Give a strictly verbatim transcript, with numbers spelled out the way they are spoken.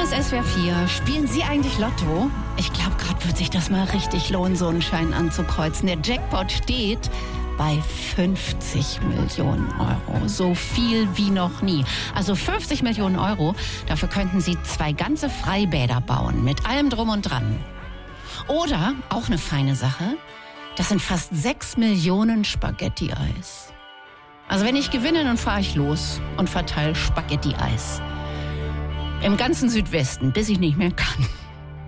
ist S W R vier. Spielen Sie eigentlich Lotto? Ich glaube, gerade wird sich das mal richtig lohnen, so einen Schein anzukreuzen. Der Jackpot steht bei fünfzig Millionen Euro. So viel wie noch nie. Also fünfzig Millionen Euro, dafür könnten Sie zwei ganze Freibäder bauen, mit allem drum und dran. Oder, auch eine feine Sache, das sind fast sechs Millionen Spaghetti-Eis. Also wenn ich gewinne, dann fahre ich los und verteile Spaghetti-Eis. Im ganzen Südwesten, bis ich nicht mehr kann.